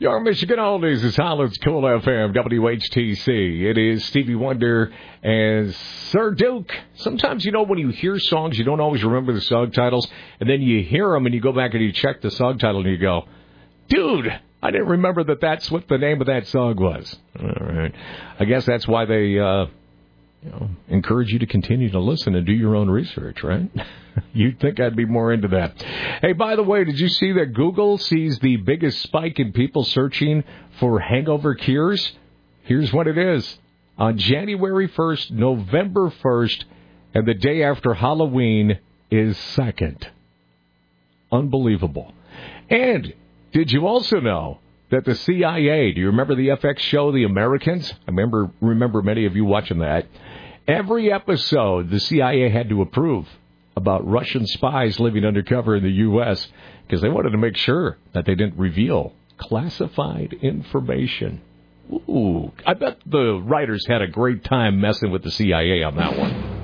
Your Michigan Oldies is Holland's Cool FM, WHTC. It is Stevie Wonder and Sir Duke. Sometimes, when you hear songs, you don't always remember the song titles, and then you hear them and you go back and you check the song title and you go, dude, I didn't remember that's what the name of that song was. All right. I guess that's why they encourage you to continue to listen and do your own research, right? You'd think I'd be more into that. Hey, by the way, did you see that Google sees the biggest spike in people searching for hangover cures? Here's what it is. On January 1st, November 1st, and the day after Halloween is 2nd. Unbelievable. And did you also know that the CIA, do you remember the FX show, The Americans? I remember many of you watching that. Every episode, the CIA had to approve about Russian spies living undercover in the U.S. because they wanted to make sure that they didn't reveal classified information. Ooh, I bet the writers had a great time messing with the CIA on that one.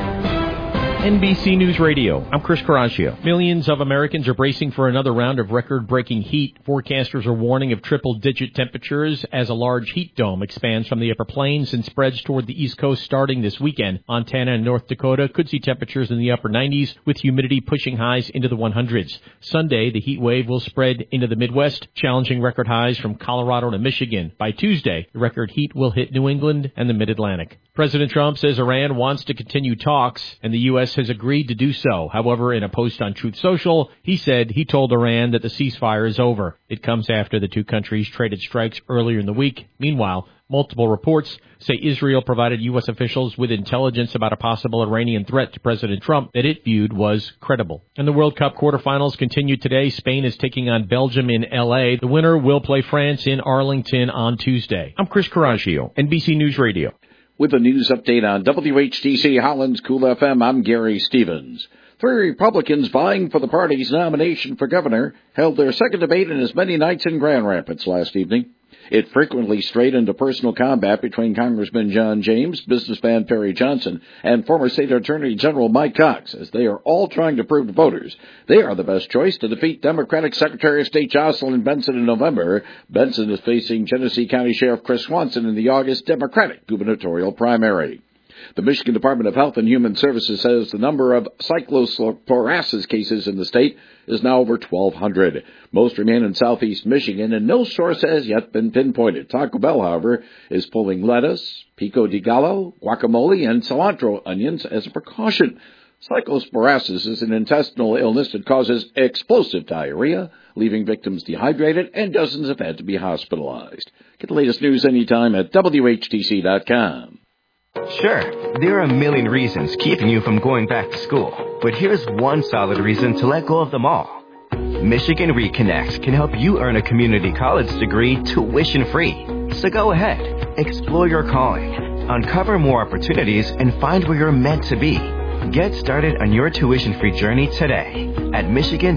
NBC News Radio. I'm Chris Caraccio. Millions of Americans are bracing for another round of record-breaking heat. Forecasters are warning of triple-digit temperatures as a large heat dome expands from the upper plains and spreads toward the East Coast starting this weekend. Montana and North Dakota could see temperatures in the upper 90s with humidity pushing highs into the 100s. Sunday, the heat wave will spread into the Midwest, challenging record highs from Colorado to Michigan. By Tuesday, the record heat will hit New England and the Mid-Atlantic. President Trump says Iran wants to continue talks, and the U.S. has agreed to do so. However, in a post on Truth Social, he said he told Iran that the ceasefire is over. It comes after the two countries traded strikes earlier in the week. Meanwhile, multiple reports say Israel provided U.S. officials with intelligence about a possible Iranian threat to President Trump that it viewed was credible. And the World Cup quarterfinals continue today. Spain is taking on Belgium in L.A. The winner will play France in Arlington on Tuesday. I'm Chris Caraccio, NBC News Radio. With a news update on WHTC Holland's Cool FM, I'm Gary Stevens. 3 Republicans vying for the party's nomination for governor held their second debate in as many nights in Grand Rapids last evening. It frequently strayed into personal combat between Congressman John James, businessman Perry Johnson, and former State Attorney General Mike Cox, as they are all trying to prove to voters they are the best choice to defeat Democratic Secretary of State Jocelyn Benson in November. Benson is facing Genesee County Sheriff Chris Swanson in the August Democratic gubernatorial primary. The Michigan Department of Health and Human Services says the number of cyclosporasis cases in the state is now over 1,200. Most remain in southeast Michigan, and no source has yet been pinpointed. Taco Bell, however, is pulling lettuce, pico de gallo, guacamole, and cilantro onions as a precaution. Cyclosporasis is an intestinal illness that causes explosive diarrhea, leaving victims dehydrated, and dozens have had to be hospitalized. Get the latest news anytime at WHTC.com. Sure, there are a million reasons keeping you from going back to school, but here's one solid reason to let go of them all. Michigan Reconnect can help you earn a community college degree tuition-free. So go ahead, explore your calling, uncover more opportunities, and find where you're meant to be. Get started on your tuition-free journey today at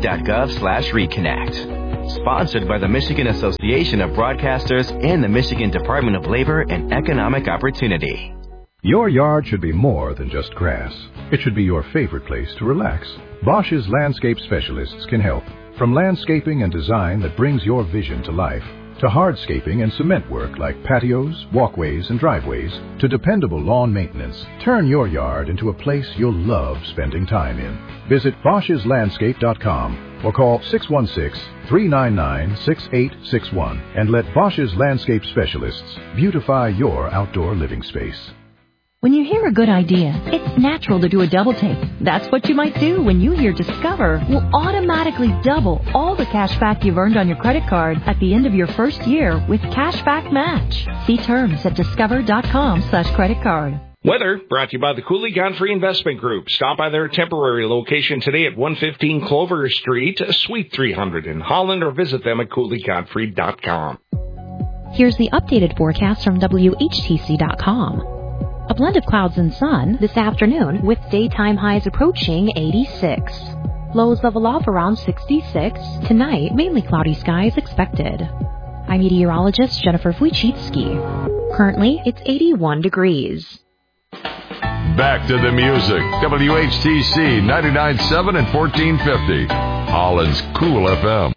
michigan.gov/reconnect. Sponsored by the Michigan Association of Broadcasters and the Michigan Department of Labor and Economic Opportunity. Your yard should be more than just grass. It should be your favorite place to relax. Bosch's landscape specialists can help. From landscaping and design that brings your vision to life, to hardscaping and cement work like patios, walkways, and driveways, to dependable lawn maintenance, turn your yard into a place you'll love spending time in. Visit Bosch'sLandscape.com or call 616-399-6861 and let Bosch's Landscape Specialists beautify your outdoor living space. When you hear a good idea, it's natural to do a double take. That's what you might do when you hear Discover will automatically double all the cash back you've earned on your credit card at the end of your first year with Cashback Match. See terms at discover.com/creditcard. Weather brought to you by the Cooley Godfrey Investment Group. Stop by their temporary location today at 115 Clover Street, Suite 300 in Holland, or visit them at CooleyGodfrey.com. Here's the updated forecast from WHTC.com. A blend of clouds and sun this afternoon with daytime highs approaching 86. Lows level off around 66. Tonight, mainly cloudy skies expected. I'm meteorologist Jennifer Wojcicki. Currently, it's 81 degrees. Back to the music. WHTC 99.7 and 1450. Holland's Cool FM.